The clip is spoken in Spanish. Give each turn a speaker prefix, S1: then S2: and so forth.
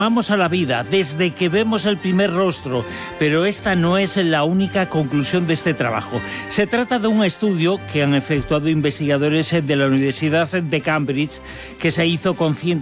S1: Vamos a la vida desde que vemos el primer rostro, pero esta no es la única conclusión de este trabajo. Se trata de un estudio que han efectuado investigadores de la Universidad de Cambridge, que se hizo con